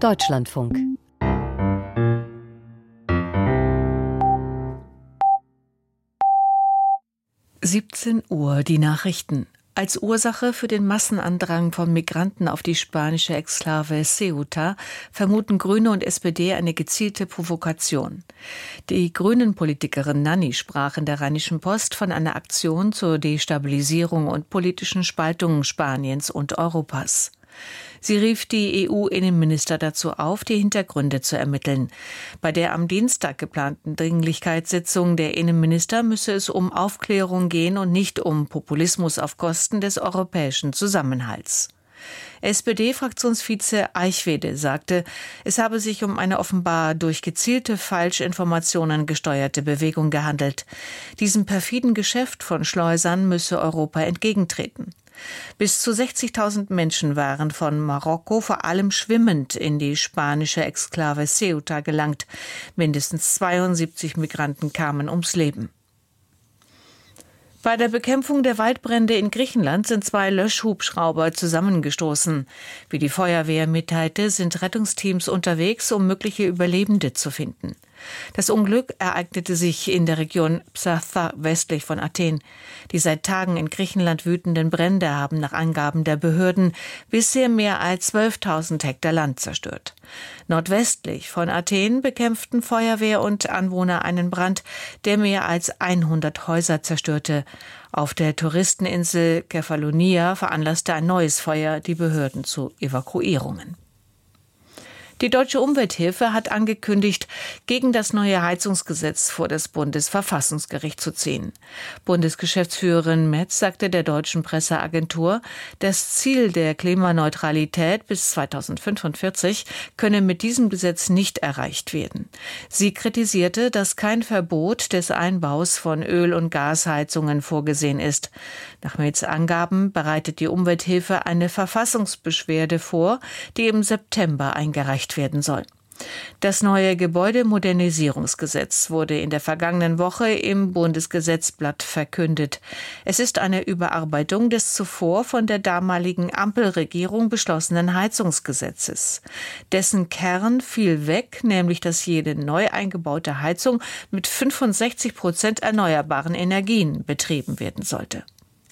Deutschlandfunk. (17 Uhr) die Nachrichten. Als Ursache für den Massenandrang von Migranten auf die spanische Exklave Ceuta vermuten Grüne und SPD eine gezielte Provokation. Die Grünen-Politikerin Nanni sprach in der Rheinischen Post von einer Aktion zur Destabilisierung und politischen Spaltung Spaniens und Europas. Sie rief die EU-Innenminister dazu auf, die Hintergründe zu ermitteln. Bei der am Dienstag geplanten Dringlichkeitssitzung der Innenminister müsse es um Aufklärung gehen und nicht um Populismus auf Kosten des europäischen Zusammenhalts. SPD-Fraktionsvize Eichwede sagte, es habe sich um eine offenbar durch gezielte Falschinformationen gesteuerte Bewegung gehandelt. Diesem perfiden Geschäft von Schleusern müsse Europa entgegentreten. Bis zu 60.000 Menschen waren von Marokko vor allem schwimmend in die spanische Exklave Ceuta gelangt. Mindestens 72 Migranten kamen ums Leben. Bei der Bekämpfung der Waldbrände in Griechenland sind 2 Löschhubschrauber zusammengestoßen. Wie die Feuerwehr mitteilte, sind Rettungsteams unterwegs, um mögliche Überlebende zu finden. Das Unglück ereignete sich in der Region Psatha westlich von Athen. Die seit Tagen in Griechenland wütenden Brände haben nach Angaben der Behörden bisher mehr als 12.000 Hektar Land zerstört. Nordwestlich von Athen bekämpften Feuerwehr und Anwohner einen Brand, der mehr als 100 Häuser zerstörte. Auf der Touristeninsel Kefalonia veranlasste ein neues Feuer die Behörden zu Evakuierungen. Die Deutsche Umwelthilfe hat angekündigt, gegen das neue Heizungsgesetz vor das Bundesverfassungsgericht zu ziehen. Bundesgeschäftsführerin Metz sagte der deutschen Presseagentur, das Ziel der Klimaneutralität bis 2045 könne mit diesem Gesetz nicht erreicht werden. Sie kritisierte, dass kein Verbot des Einbaus von Öl- und Gasheizungen vorgesehen ist. Nach Metz' Angaben bereitet die Umwelthilfe eine Verfassungsbeschwerde vor, die im September eingereicht werden soll. Das neue Gebäudemodernisierungsgesetz wurde in der vergangenen Woche im Bundesgesetzblatt verkündet. Es ist eine Überarbeitung des zuvor von der damaligen Ampelregierung beschlossenen Heizungsgesetzes. Dessen Kern fiel weg, nämlich dass jede neu eingebaute Heizung mit 65% erneuerbaren Energien betrieben werden sollte.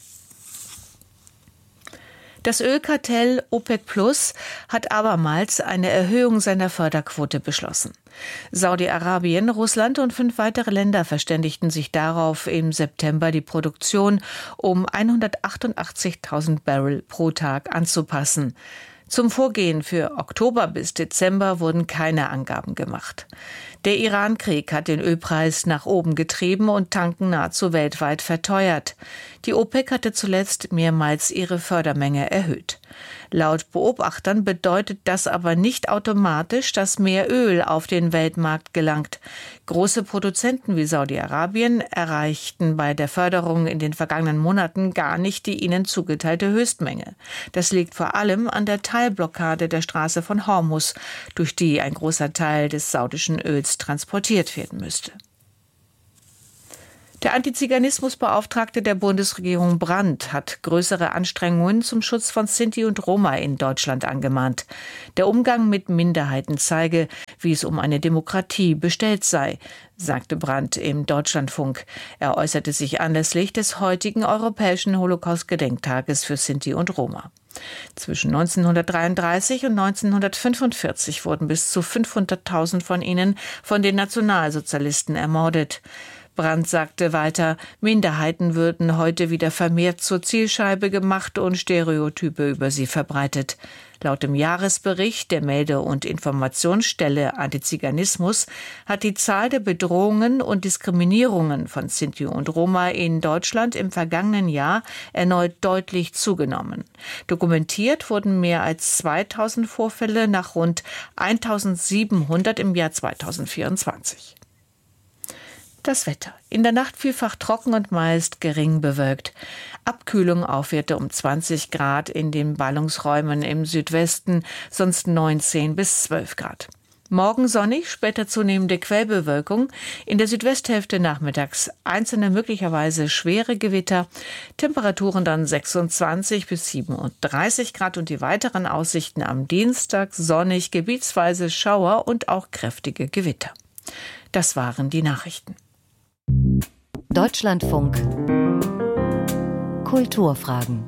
Das Ölkartell OPEC Plus hat abermals eine Erhöhung seiner Förderquote beschlossen. Saudi-Arabien, Russland und 5 weitere Länder verständigten sich darauf, im September die Produktion um 188.000 Barrel pro Tag anzupassen. Zum Vorgehen für Oktober bis Dezember wurden keine Angaben gemacht. Der Iran-Krieg hat den Ölpreis nach oben getrieben und Tanken nahezu weltweit verteuert. Die OPEC hatte zuletzt mehrmals ihre Fördermenge erhöht. Laut Beobachtern bedeutet das aber nicht automatisch, dass mehr Öl auf den Weltmarkt gelangt. Große Produzenten wie Saudi-Arabien erreichten bei der Förderung in den vergangenen Monaten gar nicht die ihnen zugeteilte Höchstmenge. Das liegt vor allem an der Teilblockade der Straße von Hormuz, durch die ein großer Teil des saudischen Öls transportiert werden müsste. Der Antiziganismusbeauftragte der Bundesregierung Brandt hat größere Anstrengungen zum Schutz von Sinti und Roma in Deutschland angemahnt. Der Umgang mit Minderheiten zeige, wie es um eine Demokratie bestellt sei, sagte Brandt im Deutschlandfunk. Er äußerte sich anlässlich des heutigen Europäischen Holocaust-Gedenktages für Sinti und Roma. Zwischen 1933 und 1945 wurden bis zu 500.000 von ihnen von den Nationalsozialisten ermordet. Brandt sagte weiter, Minderheiten würden heute wieder vermehrt zur Zielscheibe gemacht und Stereotype über sie verbreitet. Laut dem Jahresbericht der Melde- und Informationsstelle Antiziganismus hat die Zahl der Bedrohungen und Diskriminierungen von Sinti und Roma in Deutschland im vergangenen Jahr erneut deutlich zugenommen. Dokumentiert wurden mehr als 2.000 Vorfälle nach rund 1.700 im Jahr 2024. Das Wetter. In der Nacht vielfach trocken und meist gering bewölkt. Abkühlung Aufwerte um 20 Grad in den Ballungsräumen im Südwesten, sonst 19 bis 12 Grad. Morgen sonnig, später zunehmende Quellbewölkung. In der Südwesthälfte nachmittags einzelne möglicherweise schwere Gewitter. Temperaturen dann 26 bis 37 Grad und die weiteren Aussichten am Dienstag sonnig, gebietsweise Schauer und auch kräftige Gewitter. Das waren die Nachrichten. Deutschlandfunk. Kulturfragen.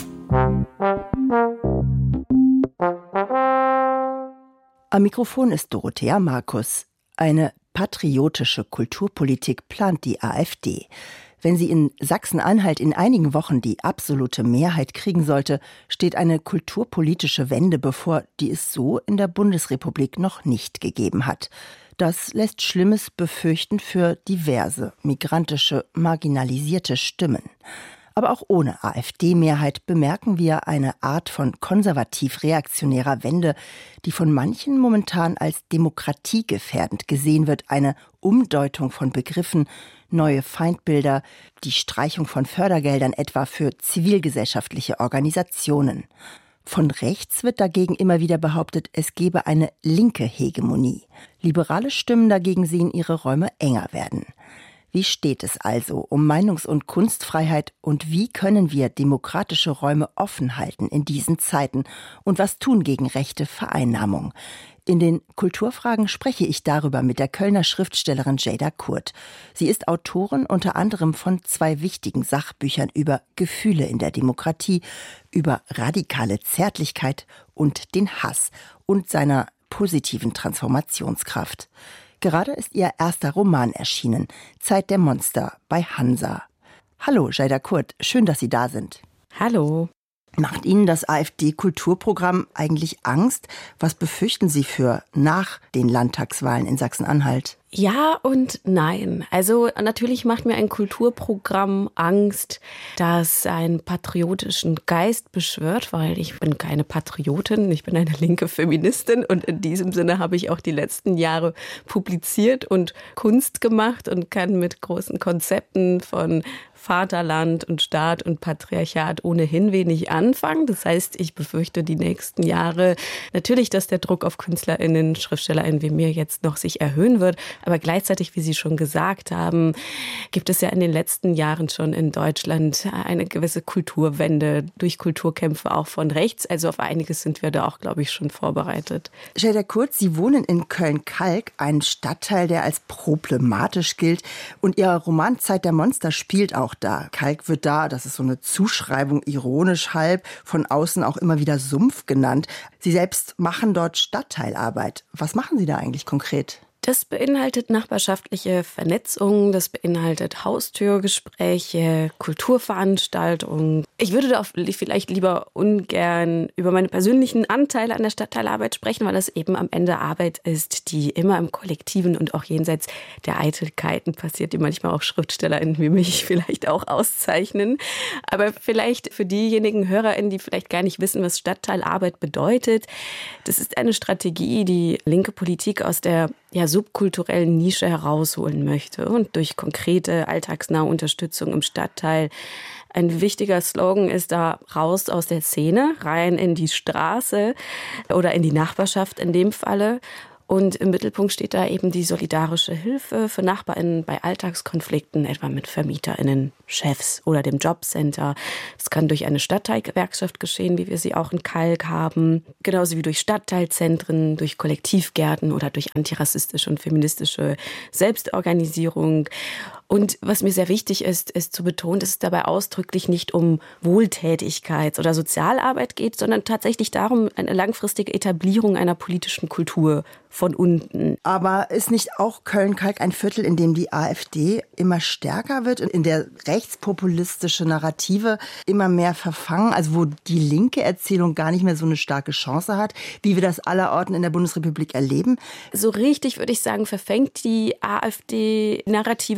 Am Mikrofon ist Dorothea Markus. Eine patriotische Kulturpolitik plant die AfD. Wenn sie in Sachsen-Anhalt in einigen Wochen die absolute Mehrheit kriegen sollte, steht eine kulturpolitische Wende bevor, die es so in der Bundesrepublik noch nicht gegeben hat. Das lässt Schlimmes befürchten für diverse, migrantische, marginalisierte Stimmen. Aber auch ohne AfD-Mehrheit bemerken wir eine Art von konservativ-reaktionärer Wende, die von manchen momentan als demokratiegefährdend gesehen wird, eine Umdeutung von Begriffen, neue Feindbilder, die Streichung von Fördergeldern etwa für zivilgesellschaftliche Organisationen. Von rechts wird dagegen immer wieder behauptet, es gebe eine linke Hegemonie. Liberale Stimmen dagegen sehen ihre Räume enger werden. Wie steht es also um Meinungs- und Kunstfreiheit und wie können wir demokratische Räume offen halten in diesen Zeiten und was tun gegen rechte Vereinnahmung? In den Kulturfragen spreche ich darüber mit der Kölner Schriftstellerin Jada Kurt. Sie ist Autorin unter anderem von 2 wichtigen Sachbüchern über Gefühle in der Demokratie, über radikale Zärtlichkeit und den Hass und seiner positiven Transformationskraft. Gerade ist ihr erster Roman erschienen, Zeit der Monster bei Hansa. Hallo, Jada Kurt, schön, dass Sie da sind. Hallo. Macht Ihnen das AfD-Kulturprogramm eigentlich Angst? Was befürchten Sie für nach den Landtagswahlen in Sachsen-Anhalt? Ja und nein. Also natürlich macht mir ein Kulturprogramm Angst, das einen patriotischen Geist beschwört, weil ich bin keine Patriotin, ich bin eine linke Feministin und in diesem Sinne habe ich auch die letzten Jahre publiziert und Kunst gemacht und kann mit großen Konzepten von Vaterland und Staat und Patriarchat ohnehin wenig anfangen. Das heißt, ich befürchte die nächsten Jahre natürlich, dass der Druck auf KünstlerInnen, SchriftstellerInnen wie mir jetzt noch sich erhöhen wird. Aber gleichzeitig, wie Sie schon gesagt haben, gibt es ja in den letzten Jahren schon in Deutschland eine gewisse Kulturwende durch Kulturkämpfe auch von rechts. Also auf einiges sind wir da auch, glaube ich, schon vorbereitet. Jada Kurt, Sie wohnen in Köln-Kalk, ein Stadtteil, der als problematisch gilt. Und Ihr Roman Zeit der Monster spielt auch da. Kalk wird da, das ist so eine Zuschreibung, ironisch halb, von außen auch immer wieder Sumpf genannt. Sie selbst machen dort Stadtteilarbeit. Was machen Sie da eigentlich konkret? Das beinhaltet nachbarschaftliche Vernetzung, das beinhaltet Haustürgespräche, Kulturveranstaltungen. Ich würde da vielleicht lieber ungern über meine persönlichen Anteile an der Stadtteilarbeit sprechen, weil das eben am Ende Arbeit ist, die immer im Kollektiven und auch jenseits der Eitelkeiten passiert, die manchmal auch SchriftstellerInnen wie mich vielleicht auch auszeichnen. Aber vielleicht für diejenigen HörerInnen, die vielleicht gar nicht wissen, was Stadtteilarbeit bedeutet, das ist eine Strategie, die linke Politik aus der subkulturellen Nische herausholen möchte und durch konkrete, alltagsnahe Unterstützung im Stadtteil. Ein wichtiger Slogan ist da: raus aus der Szene, rein in die Straße oder in die Nachbarschaft in dem Falle. Und im Mittelpunkt steht da eben die solidarische Hilfe für NachbarInnen bei Alltagskonflikten, etwa mit VermieterInnen, Chefs oder dem Jobcenter. Das kann durch eine Stadtteilgewerkschaft geschehen, wie wir sie auch in Kalk haben. Genauso wie durch Stadtteilzentren, durch Kollektivgärten oder durch antirassistische und feministische Selbstorganisierung. Und was mir sehr wichtig ist zu betonen, dass es dabei ausdrücklich nicht um Wohltätigkeits- oder Sozialarbeit geht, sondern tatsächlich darum, eine langfristige Etablierung einer politischen Kultur von unten. Aber ist nicht auch Köln-Kalk ein Viertel, in dem die AfD immer stärker wird und in der rechtspopulistische Narrative immer mehr verfangen, also wo die linke Erzählung gar nicht mehr so eine starke Chance hat, wie wir das allerorten in der Bundesrepublik erleben? So richtig, würde ich sagen, verfängt die AfD-Narrative in Kalk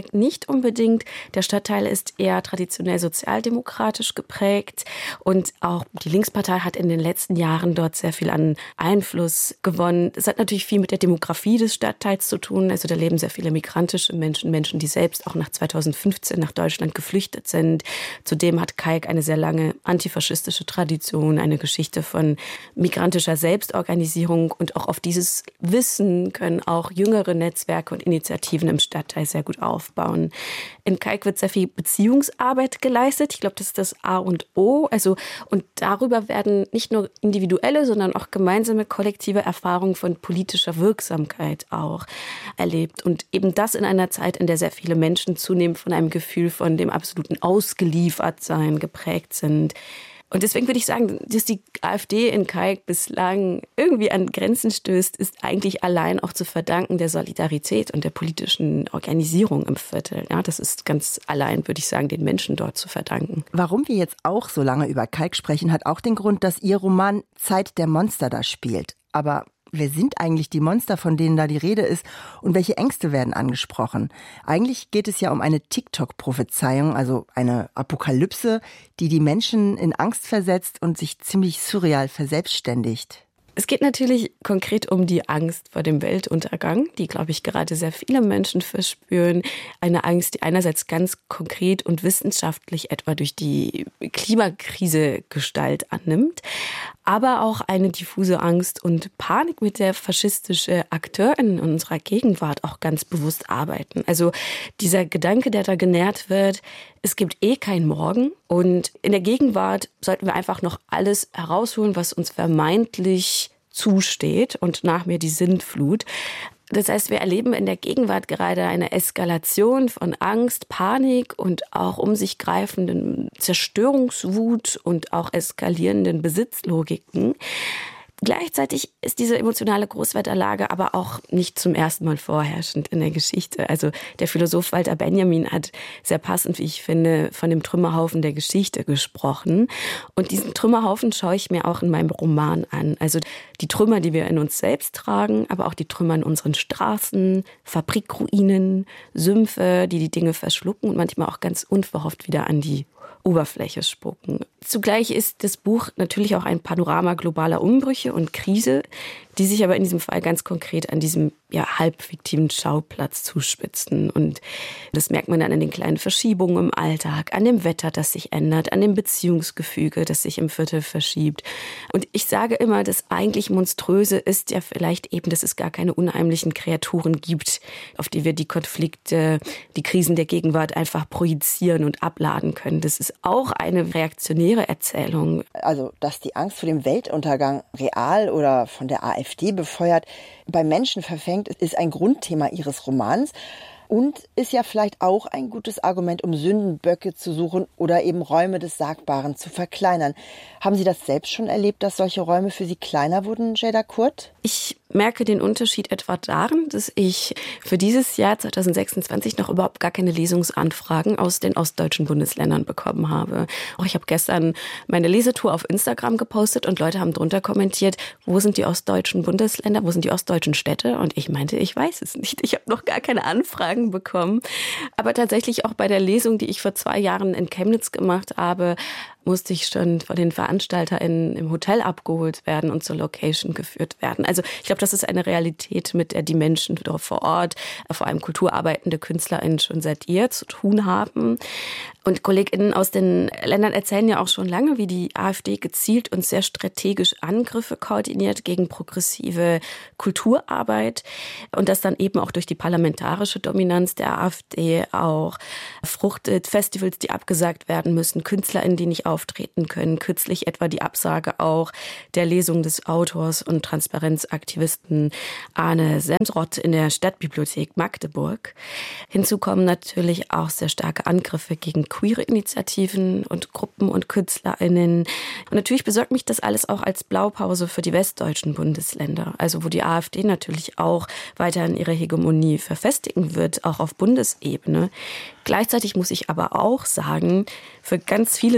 Kalk nicht unbedingt. Der Stadtteil ist eher traditionell sozialdemokratisch geprägt und auch die Linkspartei hat in den letzten Jahren dort sehr viel an Einfluss gewonnen. Es hat natürlich viel mit der Demografie des Stadtteils zu tun. Also da leben sehr viele migrantische Menschen, die selbst auch nach 2015 nach Deutschland geflüchtet sind. Zudem hat Kalk eine sehr lange antifaschistische Tradition, eine Geschichte von migrantischer Selbstorganisierung und auch auf dieses Wissen können auch jüngere Netzwerke und Initiativen im Stadtteil sehr gut aufbauen. In Kalk wird sehr viel Beziehungsarbeit geleistet. Ich glaube, das ist das A und O. Und darüber werden nicht nur individuelle, sondern auch gemeinsame kollektive Erfahrungen von politischer Wirksamkeit auch erlebt. Und eben das in einer Zeit, in der sehr viele Menschen zunehmend von einem Gefühl von dem absoluten Ausgeliefertsein geprägt sind. Und deswegen würde ich sagen, dass die AfD in Kalk bislang irgendwie an Grenzen stößt, ist eigentlich allein auch zu verdanken der Solidarität und der politischen Organisierung im Viertel. Ja, das ist ganz allein, würde ich sagen, den Menschen dort zu verdanken. Warum wir jetzt auch so lange über Kalk sprechen, hat auch den Grund, dass Ihr Roman Zeit der Monster da spielt. Aber wer sind eigentlich die Monster, von denen da die Rede ist und welche Ängste werden angesprochen? Eigentlich geht es ja um eine TikTok-Prophezeiung, also eine Apokalypse, die die Menschen in Angst versetzt und sich ziemlich surreal verselbstständigt. Es geht natürlich konkret um die Angst vor dem Weltuntergang, die, glaube ich, gerade sehr viele Menschen verspüren. Eine Angst, die einerseits ganz konkret und wissenschaftlich etwa durch die Klimakrise Gestalt annimmt, aber auch eine diffuse Angst und Panik, mit der faschistische Akteure in unserer Gegenwart auch ganz bewusst arbeiten. Also dieser Gedanke, der da genährt wird, es gibt kein Morgen und in der Gegenwart sollten wir einfach noch alles herausholen, was uns vermeintlich zusteht und nach mir die Sintflut. Das heißt, wir erleben in der Gegenwart gerade eine Eskalation von Angst, Panik und auch um sich greifenden Zerstörungswut und auch eskalierenden Besitzlogiken. Gleichzeitig ist diese emotionale Großwetterlage aber auch nicht zum ersten Mal vorherrschend in der Geschichte. Also der Philosoph Walter Benjamin hat sehr passend, wie ich finde, von dem Trümmerhaufen der Geschichte gesprochen. Und diesen Trümmerhaufen schaue ich mir auch in meinem Roman an. Also die Trümmer, die wir in uns selbst tragen, aber auch die Trümmer in unseren Straßen, Fabrikruinen, Sümpfe, die Dinge verschlucken und manchmal auch ganz unverhofft wieder an die Oberfläche spucken. Zugleich ist das Buch natürlich auch ein Panorama globaler Umbrüche und Krise, die sich aber in diesem Fall ganz konkret an diesem halbfiktiven Schauplatz zuspitzen. Und das merkt man dann an den kleinen Verschiebungen im Alltag, an dem Wetter, das sich ändert, an dem Beziehungsgefüge, das sich im Viertel verschiebt. Und ich sage immer, das eigentlich Monströse ist ja vielleicht eben, dass es gar keine unheimlichen Kreaturen gibt, auf die wir die Konflikte, die Krisen der Gegenwart einfach projizieren und abladen können. Das ist auch eine reaktionäre Erzählung. Also, dass die Angst vor dem Weltuntergang real oder von der AfD befeuert bei Menschen verfängt, ist ein Grundthema Ihres Romans und ist ja vielleicht auch ein gutes Argument, um Sündenböcke zu suchen oder eben Räume des Sagbaren zu verkleinern. Haben Sie das selbst schon erlebt, dass solche Räume für Sie kleiner wurden, Ceyda Kurt? Ich merke den Unterschied etwa darin, dass ich für dieses Jahr 2026 noch überhaupt gar keine Lesungsanfragen aus den ostdeutschen Bundesländern bekommen habe. Auch ich habe gestern meine Lesetour auf Instagram gepostet und Leute haben drunter kommentiert, wo sind die ostdeutschen Bundesländer, wo sind die ostdeutschen Städte? Und ich meinte, ich weiß es nicht. Ich habe noch gar keine Anfragen bekommen. Aber tatsächlich auch bei der Lesung, die ich vor 2 Jahren in Chemnitz gemacht habe, musste ich schon von den VeranstalterInnen im Hotel abgeholt werden und zur Location geführt werden. Also ich glaube, das ist eine Realität, mit der die Menschen dort vor Ort, vor allem kulturarbeitende KünstlerInnen, schon seit ihr zu tun haben. Und KollegInnen aus den Ländern erzählen ja auch schon lange, wie die AfD gezielt und sehr strategisch Angriffe koordiniert gegen progressive Kulturarbeit und das dann eben auch durch die parlamentarische Dominanz der AfD auch fruchtet. Festivals, die abgesagt werden müssen, KünstlerInnen, die nicht auftreten können. Kürzlich etwa die Absage auch der Lesung des Autors und Transparenzaktivisten Arne Semsrott in der Stadtbibliothek Magdeburg. Hinzu kommen natürlich auch sehr starke Angriffe gegen queere Initiativen und Gruppen und KünstlerInnen. Und natürlich besorgt mich das alles auch als Blaupause für die westdeutschen Bundesländer, also wo die AfD natürlich auch weiterhin ihre Hegemonie verfestigen wird, auch auf Bundesebene. Gleichzeitig muss ich aber auch sagen, für ganz vieles, was gerade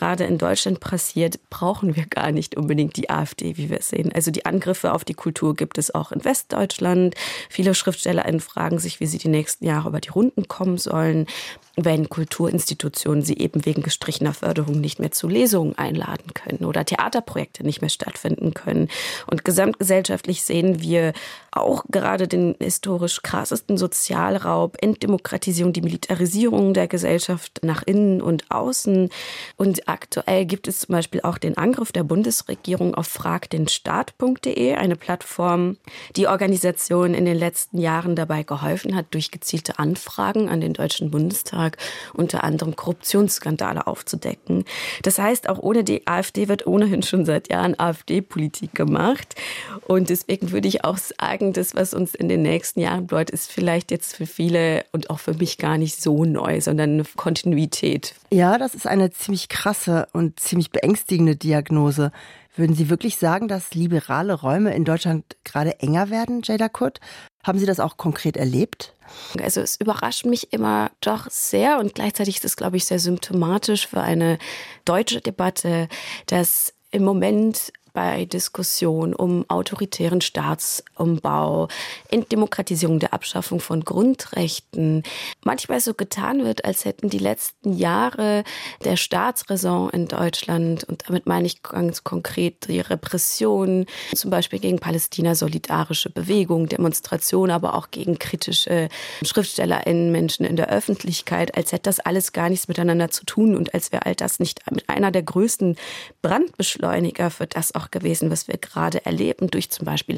gerade in Deutschland passiert, brauchen wir gar nicht unbedingt die AfD, wie wir sehen. Also die Angriffe auf die Kultur gibt es auch in Westdeutschland. Viele SchriftstellerInnen fragen sich, wie sie die nächsten Jahre über die Runden kommen sollen, wenn Kulturinstitutionen sie eben wegen gestrichener Förderung nicht mehr zu Lesungen einladen können oder Theaterprojekte nicht mehr stattfinden können. Und gesamtgesellschaftlich sehen wir auch gerade den historisch krassesten Sozialraub, Entdemokratisierung, die Militarisierung der Gesellschaft nach innen und außen. Und aktuell gibt es zum Beispiel auch den Angriff der Bundesregierung auf fragdenstaat.de, eine Plattform, die Organisationen in den letzten Jahren dabei geholfen hat, durch gezielte Anfragen an den Deutschen Bundestag unter anderem Korruptionsskandale aufzudecken. Das heißt, auch ohne die AfD wird ohnehin schon seit Jahren AfD-Politik gemacht. Und deswegen würde ich auch sagen, das, was uns in den nächsten Jahren bedeutet, ist vielleicht jetzt für viele und auch für mich gar nicht so neu, sondern eine Kontinuität. Ja, das ist eine ziemlich krasse und ziemlich beängstigende Diagnose. Würden Sie wirklich sagen, dass liberale Räume in Deutschland gerade enger werden, Jada Kut? Haben Sie das auch konkret erlebt? Also es überrascht mich immer doch sehr und gleichzeitig ist es, glaube ich, sehr symptomatisch für eine deutsche Debatte, dass im Moment bei Diskussionen um autoritären Staatsumbau, Entdemokratisierung, der Abschaffung von Grundrechten, manchmal so getan wird, als hätten die letzten Jahre der Staatsräson in Deutschland, und damit meine ich ganz konkret die Repression, zum Beispiel gegen Palästina, solidarische Bewegung, Demonstrationen, aber auch gegen kritische SchriftstellerInnen, Menschen in der Öffentlichkeit, als hätte das alles gar nichts miteinander zu tun und als wäre all das nicht mit einer der größten Brandbeschleuniger für das auch gewesen, was wir gerade erleben, durch zum Beispiel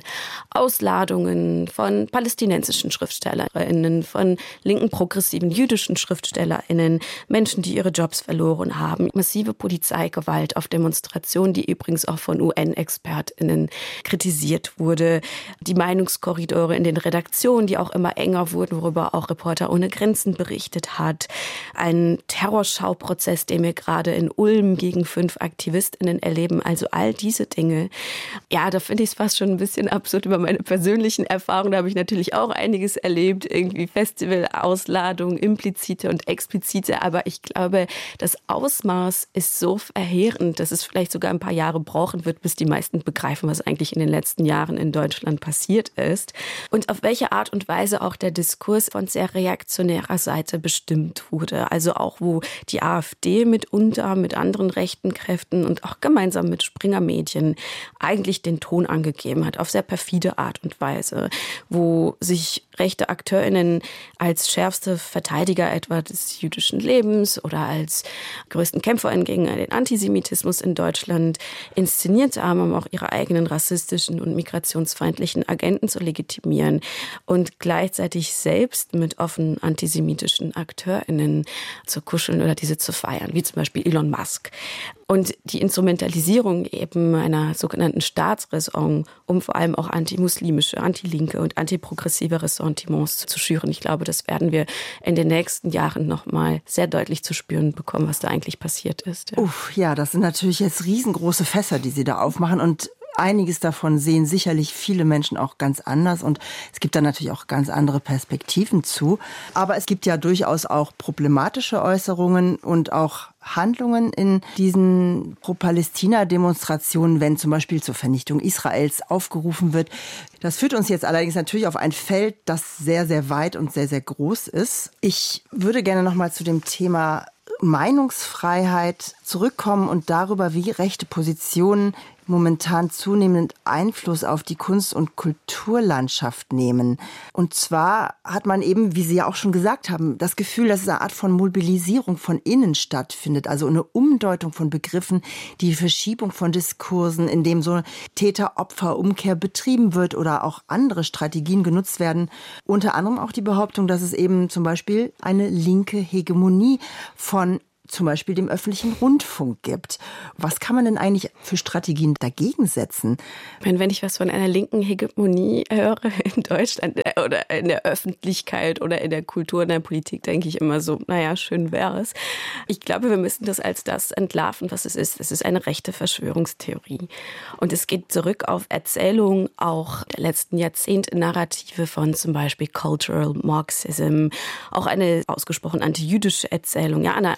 Ausladungen von palästinensischen SchriftstellerInnen, von linken, progressiven jüdischen SchriftstellerInnen, Menschen, die ihre Jobs verloren haben, massive Polizeigewalt auf Demonstrationen, die übrigens auch von UN-ExpertInnen kritisiert wurde, die Meinungskorridore in den Redaktionen, die auch immer enger wurden, worüber auch Reporter ohne Grenzen berichtet hat, ein Terrorschauprozess, den wir gerade in Ulm gegen 5 AktivistInnen erleben, also all diese Dinge. Ja, da finde ich es fast schon ein bisschen absurd über meine persönlichen Erfahrungen. Da habe ich natürlich auch einiges erlebt, irgendwie Festivalausladungen, implizite und explizite. Aber ich glaube, das Ausmaß ist so verheerend, dass es vielleicht sogar ein paar Jahre brauchen wird, bis die meisten begreifen, was eigentlich in den letzten Jahren in Deutschland passiert ist. Und auf welche Art und Weise auch der Diskurs von sehr reaktionärer Seite bestimmt wurde. Also auch, wo die AfD mitunter mit anderen rechten Kräften und auch gemeinsam mit Springer-Medien eigentlich den Ton angegeben hat, auf sehr perfide Art und Weise, wo sich rechte AkteurInnen als schärfste Verteidiger etwa des jüdischen Lebens oder als größten KämpferInnen gegen den Antisemitismus in Deutschland inszeniert haben, um auch ihre eigenen rassistischen und migrationsfeindlichen Agenten zu legitimieren und gleichzeitig selbst mit offen antisemitischen AkteurInnen zu kuscheln oder diese zu feiern, wie zum Beispiel Elon Musk. Und die Instrumentalisierung eben einer sogenannten Staatsräson, um vor allem auch antimuslimische, antilinke und antiprogressive Ressentiments zu schüren. Ich glaube, das werden wir in den nächsten Jahren noch mal sehr deutlich zu spüren bekommen, was da eigentlich passiert ist. Ja. Ja, das sind natürlich jetzt riesengroße Fässer, die Sie da aufmachen, und einiges davon sehen sicherlich viele Menschen auch ganz anders, und es gibt da natürlich auch ganz andere Perspektiven zu. Aber es gibt ja durchaus auch problematische Äußerungen und auch Handlungen in diesen Pro-Palästina-Demonstrationen, wenn zum Beispiel zur Vernichtung Israels aufgerufen wird. Das führt uns jetzt allerdings natürlich auf ein Feld, das sehr, sehr weit und sehr, sehr groß ist. Ich würde gerne noch mal zu dem Thema Meinungsfreiheit zurückkommen und darüber, wie rechte Positionen momentan zunehmend Einfluss auf die Kunst- und Kulturlandschaft nehmen. Und zwar hat man eben, wie Sie ja auch schon gesagt haben, das Gefühl, dass es eine Art von Mobilisierung von innen stattfindet, also eine Umdeutung von Begriffen, die Verschiebung von Diskursen, in dem so eine Täter-Opfer-Umkehr betrieben wird oder auch andere Strategien genutzt werden. Unter anderem auch die Behauptung, dass es eben zum Beispiel eine linke Hegemonie von zum Beispiel dem öffentlichen Rundfunk gibt. Was kann man denn eigentlich für Strategien dagegen setzen? Wenn ich was von einer linken Hegemonie höre in Deutschland oder in der Öffentlichkeit oder in der Kultur, in der Politik, denke ich immer so, naja, schön wäre es. Ich glaube, wir müssen das als das entlarven, was es ist. Es ist eine rechte Verschwörungstheorie. Und es geht zurück auf Erzählungen auch der letzten Jahrzehnte, Narrative von zum Beispiel Cultural Marxism, auch eine ausgesprochen antijüdische Erzählung, ja, einer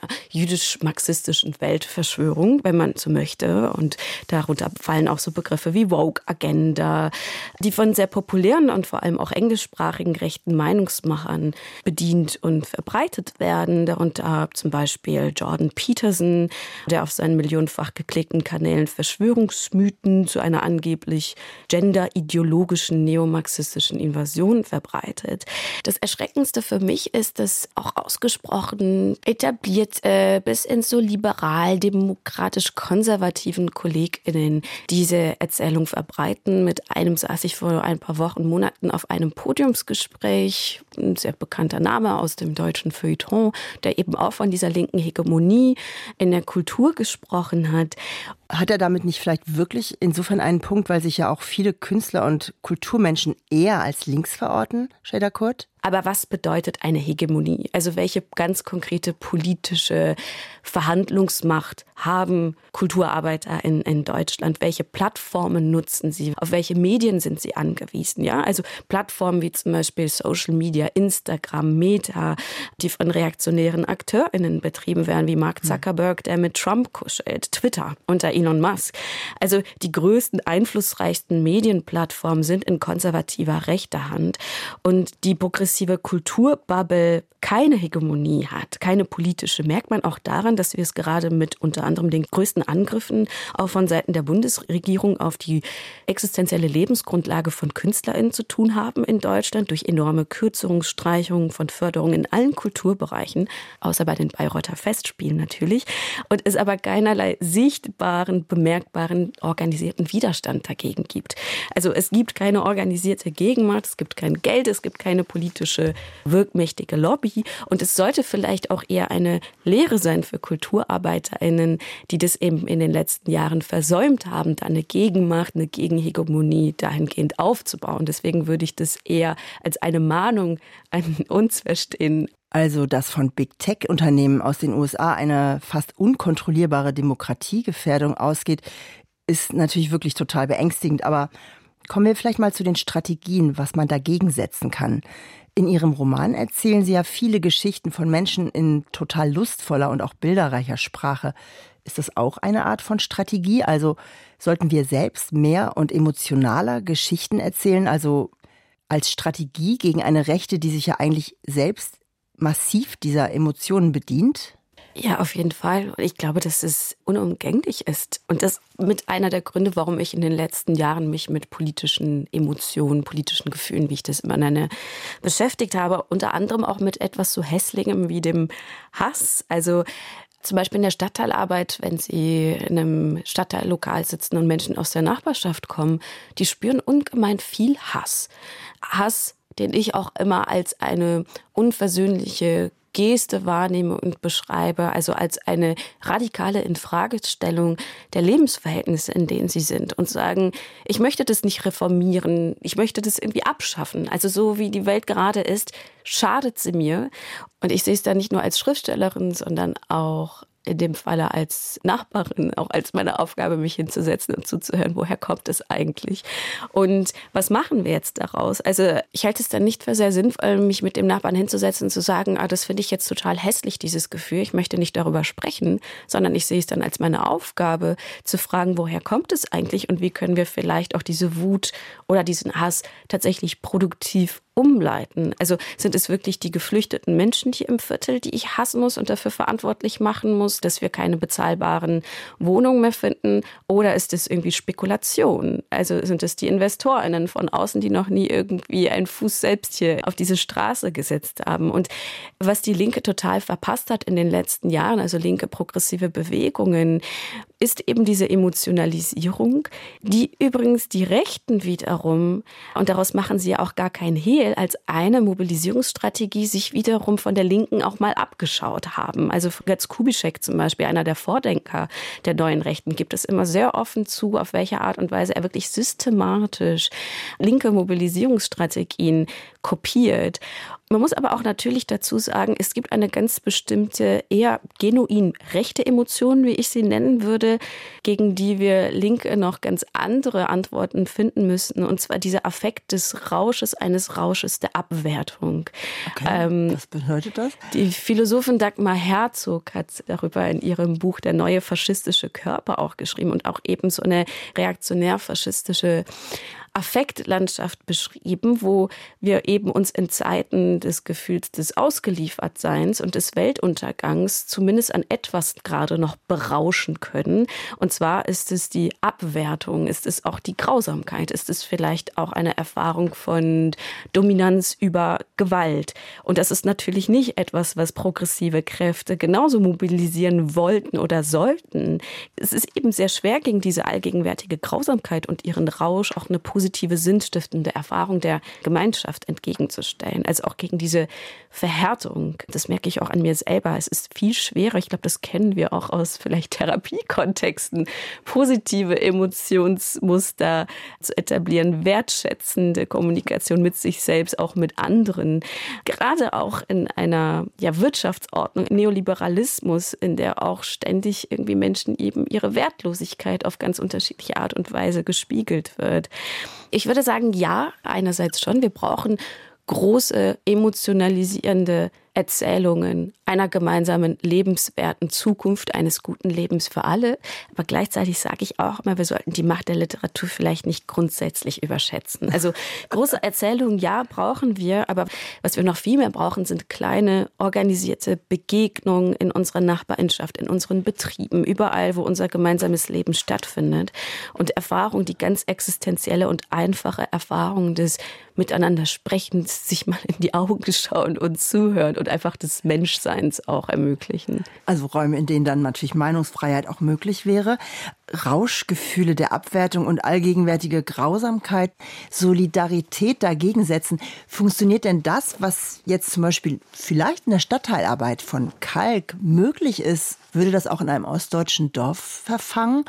jüdisch-marxistischen Weltverschwörung, wenn man so möchte. Und darunter fallen auch so Begriffe wie Woke-Agenda, die von sehr populären und vor allem auch englischsprachigen rechten Meinungsmachern bedient und verbreitet werden. Darunter zum Beispiel Jordan Peterson, der auf seinen millionenfach geklickten Kanälen Verschwörungsmythen zu einer angeblich genderideologischen neomarxistischen Invasion verbreitet. Das Erschreckendste für mich ist, dass auch ausgesprochen etablierte bis ins so liberal-demokratisch-konservativen KollegInnen diese Erzählung verbreiten. Mit einem saß ich vor ein paar Wochen, Monaten auf einem Podiumsgespräch, ein sehr bekannter Name aus dem deutschen Feuilleton, der eben auch von dieser linken Hegemonie in der Kultur gesprochen hat. Hat er damit nicht vielleicht wirklich insofern einen Punkt, weil sich ja auch viele Künstler und Kulturmenschen eher als links verorten, Şeyda Kurt? Aber was bedeutet eine Hegemonie? Also welche ganz konkrete politische Verhandlungsmacht haben Kulturarbeiter in Deutschland? Welche Plattformen nutzen sie? Auf welche Medien sind sie angewiesen? Ja, also Plattformen wie zum Beispiel Social Media, Instagram, Meta, die von reaktionären AkteurInnen betrieben werden, wie Mark Zuckerberg, der mit Trump kuschelt, Twitter unter Elon Musk. Also die größten, einflussreichsten Medienplattformen sind in konservativer rechter Hand. Und die progressive Kulturbubble keine Hegemonie hat, keine politische, merkt man auch daran, dass wir es gerade mit unter anderem den größten Angriffen auch von Seiten der Bundesregierung auf die existenzielle Lebensgrundlage von KünstlerInnen zu tun haben in Deutschland durch enorme Kürzungen, Streichungen von Förderungen in allen Kulturbereichen, außer bei den Bayreuther Festspielen natürlich, und es aber keinerlei sichtbaren, bemerkbaren, organisierten Widerstand dagegen gibt. Also es gibt keine organisierte Gegenmacht, es gibt kein Geld, es gibt keine politische wirkmächtige Lobby. Und es sollte vielleicht auch eher eine Lehre sein für KulturarbeiterInnen, die das eben in den letzten Jahren versäumt haben, da eine Gegenmacht, eine Gegenhegemonie dahingehend aufzubauen. Deswegen würde ich das eher als eine Mahnung an uns verstehen. Also, dass von Big Tech-Unternehmen aus den USA eine fast unkontrollierbare Demokratiegefährdung ausgeht, ist natürlich wirklich total beängstigend. Aber kommen wir vielleicht mal zu den Strategien, was man dagegen setzen kann. In Ihrem Roman erzählen Sie ja viele Geschichten von Menschen in total lustvoller und auch bilderreicher Sprache. Ist das auch eine Art von Strategie? Also sollten wir selbst mehr und emotionaler Geschichten erzählen? Also als Strategie gegen eine Rechte, die sich ja eigentlich selbst massiv dieser Emotionen bedient? Ja, auf jeden Fall. Ich glaube, dass es unumgänglich ist. Und das mit einer der Gründe, warum ich in den letzten Jahren mich mit politischen Emotionen, politischen Gefühlen, wie ich das immer nenne, beschäftigt habe. Unter anderem auch mit etwas so Hässlichem wie dem Hass. Also zum Beispiel in der Stadtteilarbeit, wenn Sie in einem Stadtteillokal sitzen und Menschen aus der Nachbarschaft kommen, die spüren ungemein viel Hass. Hass, den ich auch immer als eine unversöhnliche Geste wahrnehme und beschreibe, also als eine radikale Infragestellung der Lebensverhältnisse, in denen sie sind und sagen, ich möchte das nicht reformieren, ich möchte das irgendwie abschaffen. Also so wie die Welt gerade ist, schadet sie mir. Und ich sehe es da nicht nur als Schriftstellerin, sondern auch in dem Falle als Nachbarin, auch als meine Aufgabe, mich hinzusetzen und zuzuhören, woher kommt es eigentlich? Und was machen wir jetzt daraus? Also ich halte es dann nicht für sehr sinnvoll, mich mit dem Nachbarn hinzusetzen und zu sagen, das finde ich jetzt total hässlich, dieses Gefühl, ich möchte nicht darüber sprechen, sondern ich sehe es dann als meine Aufgabe, zu fragen, woher kommt es eigentlich und wie können wir vielleicht auch diese Wut oder diesen Hass tatsächlich produktiv umleiten. Also sind es wirklich die geflüchteten Menschen hier im Viertel, die ich hassen muss und dafür verantwortlich machen muss, dass wir keine bezahlbaren Wohnungen mehr finden? Oder ist es irgendwie Spekulation? Also sind es die InvestorInnen von außen, die noch nie irgendwie einen Fuß selbst hier auf diese Straße gesetzt haben? Und was die Linke total verpasst hat in den letzten Jahren, also linke progressive Bewegungen, ist eben diese Emotionalisierung, die übrigens die Rechten wiederum, und daraus machen sie ja auch gar kein Hehl, als eine Mobilisierungsstrategie sich wiederum von der Linken auch mal abgeschaut haben. Also Fritz Kubitschek zum Beispiel, einer der Vordenker der neuen Rechten, gibt es immer sehr offen zu, auf welche Art und Weise er wirklich systematisch linke Mobilisierungsstrategien kopiert. Man muss aber auch natürlich dazu sagen, es gibt eine ganz bestimmte, eher genuin rechte Emotion, wie ich sie nennen würde, gegen die wir Linke noch ganz andere Antworten finden müssten. Und zwar dieser Affekt des Rausches, eines Rausches der Abwertung. Okay, was bedeutet das? Die Philosophin Dagmar Herzog hat darüber in ihrem Buch Der neue faschistische Körper auch geschrieben und auch eben so eine reaktionär-faschistische Affektlandschaft beschrieben, wo wir eben uns in Zeiten des Gefühls des Ausgeliefertseins und des Weltuntergangs zumindest an etwas gerade noch berauschen können. Und zwar ist es die Abwertung, ist es auch die Grausamkeit, ist es vielleicht auch eine Erfahrung von Dominanz über Gewalt. Und das ist natürlich nicht etwas, was progressive Kräfte genauso mobilisieren wollten oder sollten. Es ist eben sehr schwer, gegen diese allgegenwärtige Grausamkeit und ihren Rausch auch eine positive, sinnstiftende Erfahrung der Gemeinschaft entgegenzustellen, also auch gegen diese Verhärtung. Das merke ich auch an mir selber. Es ist viel schwerer, ich glaube, das kennen wir auch aus vielleicht Therapiekontexten, positive Emotionsmuster zu etablieren, wertschätzende Kommunikation mit sich selbst, auch mit anderen. Gerade auch in einer Wirtschaftsordnung, Neoliberalismus, in der auch ständig irgendwie Menschen eben ihre Wertlosigkeit auf ganz unterschiedliche Art und Weise gespiegelt wird. Ich würde sagen, ja, einerseits schon. Wir brauchen große, emotionalisierende Erzählungen einer gemeinsamen lebenswerten Zukunft, eines guten Lebens für alle. Aber gleichzeitig sage ich auch immer, wir sollten die Macht der Literatur vielleicht nicht grundsätzlich überschätzen. Also große Erzählungen, ja, brauchen wir. Aber was wir noch viel mehr brauchen, sind kleine, organisierte Begegnungen in unserer Nachbarschaft, in unseren Betrieben, überall, wo unser gemeinsames Leben stattfindet. Und Erfahrungen, die ganz existenzielle und einfache Erfahrungen des Miteinandersprechens, sich mal in die Augen schauen und zuhören und einfach des Menschseins auch ermöglichen. Also Räume, in denen dann natürlich Meinungsfreiheit auch möglich wäre. Rauschgefühle der Abwertung und allgegenwärtige Grausamkeit, Solidarität dagegen setzen. Funktioniert denn das, was jetzt zum Beispiel vielleicht in der Stadtteilarbeit von Kalk möglich ist, würde das auch in einem ostdeutschen Dorf verfangen,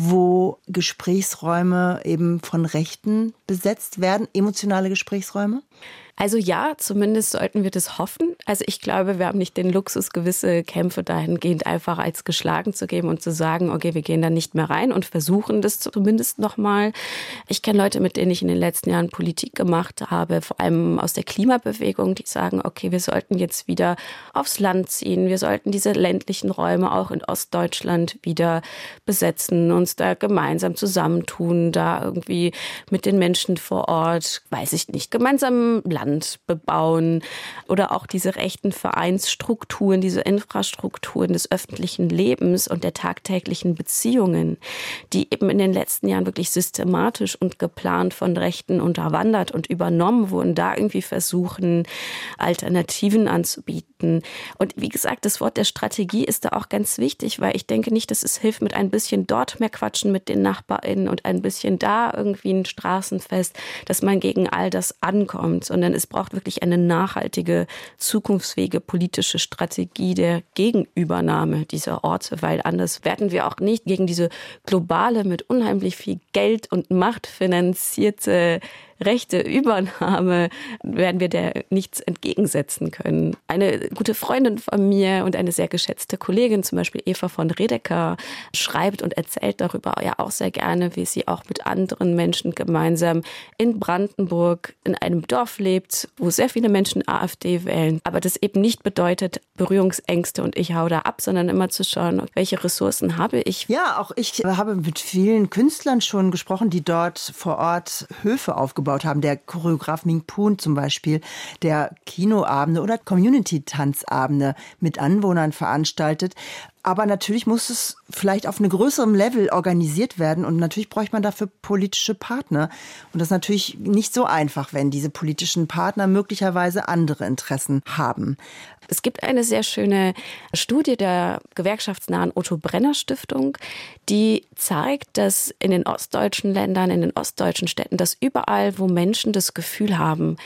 wo Gesprächsräume eben von Rechten besetzt werden, emotionale Gesprächsräume? Also ja, zumindest sollten wir das hoffen. Also ich glaube, wir haben nicht den Luxus, gewisse Kämpfe dahingehend einfach als geschlagen zu geben und zu sagen, okay, wir gehen da nicht mehr rein und versuchen das zumindest nochmal. Ich kenne Leute, mit denen ich in den letzten Jahren Politik gemacht habe, vor allem aus der Klimabewegung, die sagen, okay, wir sollten jetzt wieder aufs Land ziehen, wir sollten diese ländlichen Räume auch in Ostdeutschland wieder besetzen, uns da gemeinsam zusammentun, da irgendwie mit den Menschen vor Ort, weiß ich nicht, gemeinsam Land bebauen oder auch diese rechten Vereinsstrukturen, diese Infrastrukturen des öffentlichen Lebens und der tagtäglichen Beziehungen, die eben in den letzten Jahren wirklich systematisch und geplant von Rechten unterwandert und übernommen wurden, da irgendwie versuchen, Alternativen anzubieten. Und wie gesagt, das Wort der Strategie ist da auch ganz wichtig, weil ich denke nicht, dass es hilft, mit ein bisschen dort mehr quatschen mit den NachbarInnen und ein bisschen da irgendwie ein Straßenfest, dass man gegen all das ankommt, sondern es braucht wirklich eine nachhaltige, zukunftsfähige politische Strategie der Gegenübernahme dieser Orte, weil anders werden wir auch nicht gegen diese globale, mit unheimlich viel Geld und Macht finanzierte rechte Übernahme, werden wir der nichts entgegensetzen können. Eine gute Freundin von mir und eine sehr geschätzte Kollegin, zum Beispiel Eva von Redeker, schreibt und erzählt darüber ja auch sehr gerne, wie sie auch mit anderen Menschen gemeinsam in Brandenburg in einem Dorf lebt, wo sehr viele Menschen AfD wählen. Aber das eben nicht bedeutet Berührungsängste und ich hau da ab, sondern immer zu schauen, welche Ressourcen habe ich. Ja, auch ich habe mit vielen Künstlern schon gesprochen, die dort vor Ort Höfe aufgebaut haben. Der Choreograf Ming Poon zum Beispiel, der Kinoabende oder Community-Tanzabende mit Anwohnern veranstaltet. Aber natürlich muss es vielleicht auf einem größeren Level organisiert werden und natürlich bräuchte man dafür politische Partner. Und das ist natürlich nicht so einfach, wenn diese politischen Partner möglicherweise andere Interessen haben. Es gibt eine sehr schöne Studie der gewerkschaftsnahen Otto Brenner Stiftung, die zeigt, dass in den ostdeutschen Ländern, in den ostdeutschen Städten, dass überall, wo Menschen das Gefühl haben,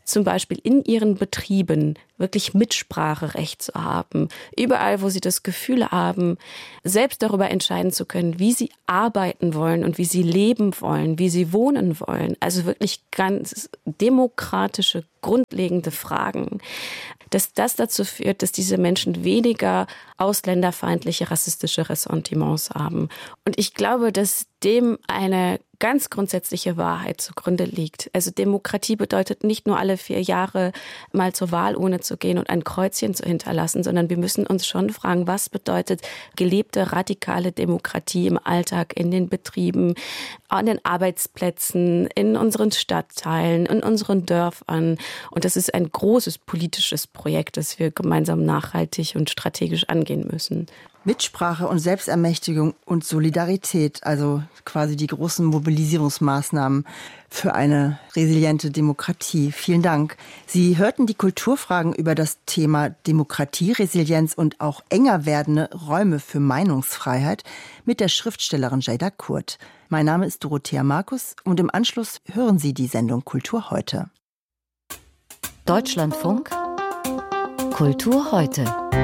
zum Beispiel in ihren Betrieben wirklich Mitspracherecht zu haben, überall, wo sie das Gefühl haben, selbst darüber entscheiden zu können, wie sie arbeiten wollen und wie sie leben wollen, wie sie wohnen wollen. Also wirklich ganz demokratische, grundlegende Fragen. Dass das dazu führt, dass diese Menschen weniger ausländerfeindliche, rassistische Ressentiments haben. Und ich glaube, dass dem eine ganz grundsätzliche Wahrheit zugrunde liegt. Also Demokratie bedeutet nicht nur alle 4 Jahre mal zur Wahlurne zu gehen und ein Kreuzchen zu hinterlassen, sondern wir müssen uns schon fragen, was bedeutet gelebte, radikale Demokratie im Alltag, in den Betrieben, an den Arbeitsplätzen, in unseren Stadtteilen, in unseren Dörfern. Und das ist ein großes politisches Projekt, das wir gemeinsam nachhaltig und strategisch angehen müssen. Mitsprache und Selbstermächtigung und Solidarität, also quasi die großen Mobilisierungsmaßnahmen für eine resiliente Demokratie. Vielen Dank. Sie hörten die Kulturfragen über das Thema Demokratie, Resilienz und auch enger werdende Räume für Meinungsfreiheit mit der Schriftstellerin Jayda Kurt. Mein Name ist Dorothea Markus und im Anschluss hören Sie die Sendung Kultur heute. Deutschlandfunk Kultur heute.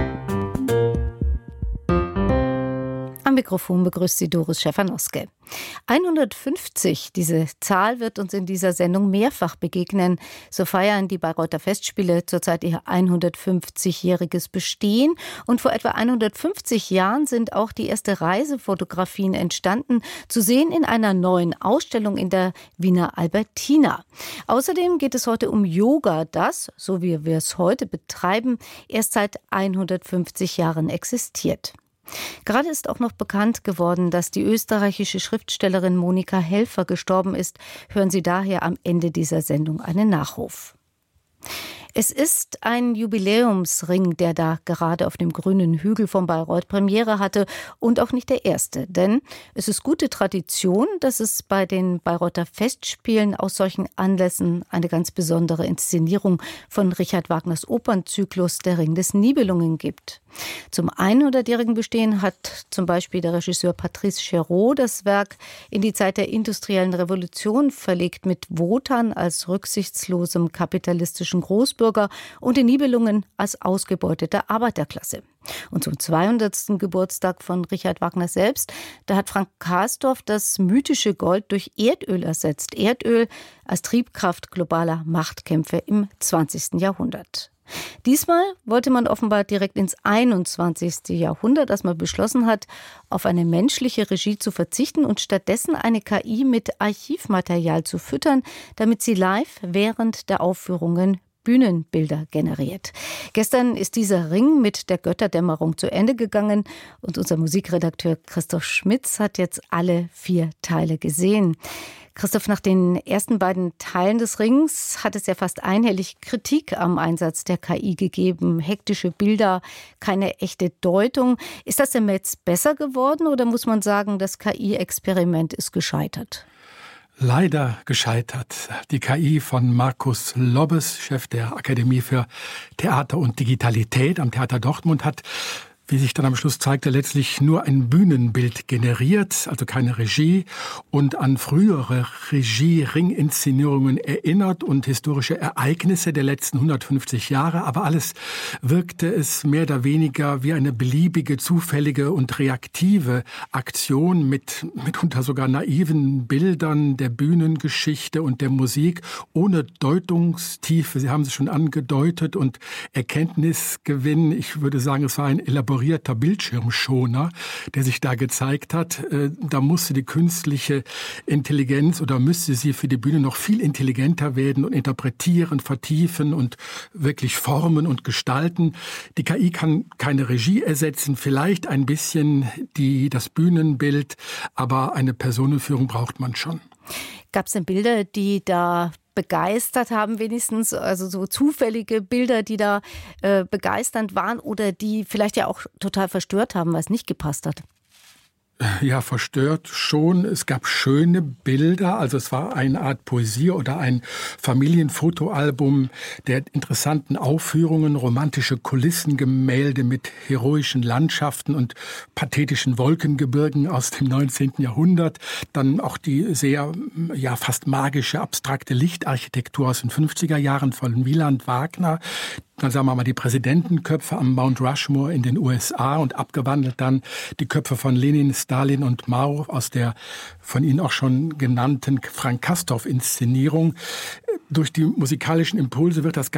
Am Mikrofon begrüßt Sie Doris Schäfer-Noske. 150, diese Zahl wird uns in dieser Sendung mehrfach begegnen. So feiern die Bayreuther Festspiele zurzeit ihr 150-jähriges Bestehen. Und vor etwa 150 Jahren sind auch die ersten Reisefotografien entstanden, zu sehen in einer neuen Ausstellung in der Wiener Albertina. Außerdem geht es heute um Yoga, das, so wie wir es heute betreiben, erst seit 150 Jahren existiert. Gerade ist auch noch bekannt geworden, dass die österreichische Schriftstellerin Monika Helfer gestorben ist. Hören Sie daher am Ende dieser Sendung einen Nachruf. Es ist ein Jubiläumsring, der da gerade auf dem grünen Hügel von Bayreuth Premiere hatte und auch nicht der erste. Denn es ist gute Tradition, dass es bei den Bayreuther Festspielen aus solchen Anlässen eine ganz besondere Inszenierung von Richard Wagners Opernzyklus Der Ring des Nibelungen gibt. Zum 100-jährigen Bestehen hat zum Beispiel der Regisseur Patrice Chéreau das Werk in die Zeit der industriellen Revolution verlegt mit Wotan als rücksichtslosem kapitalistischen Großbürger und den Nibelungen als ausgebeuteter Arbeiterklasse. Und zum 200. Geburtstag von Richard Wagner selbst, da hat Frank Karsdorf das mythische Gold durch Erdöl ersetzt. Erdöl als Triebkraft globaler Machtkämpfe im 20. Jahrhundert. Diesmal wollte man offenbar direkt ins 21. Jahrhundert, als man beschlossen hat, auf eine menschliche Regie zu verzichten und stattdessen eine KI mit Archivmaterial zu füttern, damit sie live während der Aufführungen Bühnenbilder generiert. Gestern ist dieser Ring mit der Götterdämmerung zu Ende gegangen und unser Musikredakteur Christoph Schmitz hat jetzt alle 4 Teile gesehen. Christoph, nach den ersten beiden Teilen des Rings hat es ja fast einhellig Kritik am Einsatz der KI gegeben. Hektische Bilder, keine echte Deutung. Ist das denn jetzt besser geworden oder muss man sagen, das KI-Experiment ist gescheitert? Leider gescheitert. Die KI von Markus Lobbes, Chef der Akademie für Theater und Digitalität am Theater Dortmund, hat, wie sich dann am Schluss zeigte, letztlich nur ein Bühnenbild generiert, also keine Regie, und an frühere Regie-Ringinszenierungen erinnert und historische Ereignisse der letzten 150 Jahre. Aber alles wirkte es mehr oder weniger wie eine beliebige, zufällige und reaktive Aktion mit mitunter sogar naiven Bildern der Bühnengeschichte und der Musik, ohne Deutungstiefe. Sie haben es schon angedeutet und Erkenntnisgewinn. Ich würde sagen, es war ein elaborierter Bildschirmschoner, der sich da gezeigt hat. Da musste die künstliche Intelligenz oder müsste sie für die Bühne noch viel intelligenter werden und interpretieren, vertiefen und wirklich formen und gestalten. Die KI kann keine Regie ersetzen, vielleicht ein bisschen das Bühnenbild, aber eine Personenführung braucht man schon. Gab es denn Bilder, die da begeistert haben wenigstens, also so zufällige Bilder, die da begeisternd waren oder die vielleicht ja auch total verstört haben, weil es nicht gepasst hat? Ja, verstört schon. Es gab schöne Bilder, also es war eine Art Poesie oder ein Familienfotoalbum der interessanten Aufführungen, romantische Kulissengemälde mit heroischen Landschaften und pathetischen Wolkengebirgen aus dem 19. Jahrhundert. Dann auch die sehr, ja, fast magische, abstrakte Lichtarchitektur aus den 50er Jahren von Wieland Wagner. Dann sagen wir mal die Präsidentenköpfe am Mount Rushmore in den USA und abgewandelt dann die Köpfe von Lenin, Stalin und Mao aus der von Ihnen auch schon genannten Frank Castorf-Inszenierung. Durch die musikalischen Impulse wird das